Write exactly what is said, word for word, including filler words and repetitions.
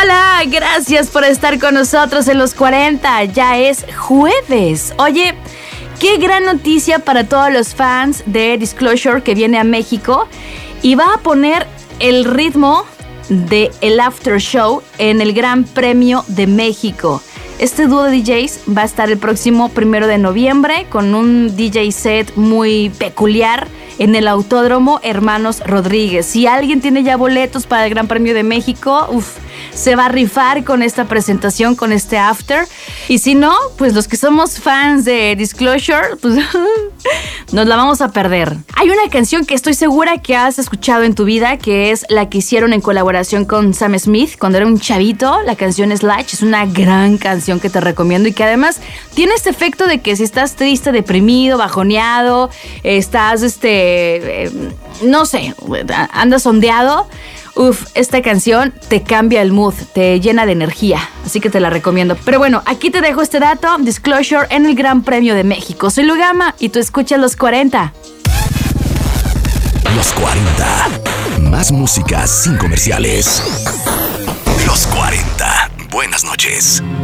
Hola, gracias por estar con nosotros en los cuarenta. Ya es jueves. Oye, qué gran noticia para todos los fans de Disclosure que viene a México y va a poner el ritmo de el After Show en el Gran Premio de México. Este dúo de D Js va a estar el próximo primero de noviembre con un D J set muy peculiar en el Autódromo Hermanos Rodríguez. Si alguien tiene ya boletos para el Gran Premio de México, uf, se va a rifar con esta presentación, con este after. Y si no, pues los que somos fans de Disclosure, pues nos la vamos a perder. Hay una canción que estoy segura que has escuchado en tu vida, que es la que hicieron en colaboración con Sam Smith cuando era un chavito. La canción es Latch, es una gran canción que te recomiendo y que además tiene este efecto de que si estás triste, deprimido, bajoneado, estás, este, eh, no sé, andas ondeado, uf, esta canción te cambia el mood, te llena de energía, así que te la recomiendo. Pero bueno, aquí te dejo este dato, Disclosure en el Gran Premio de México. Soy Lugama y tú escuchas Los cuarenta. Los cuarenta. Más música sin comerciales. Los cuarenta. Buenas noches.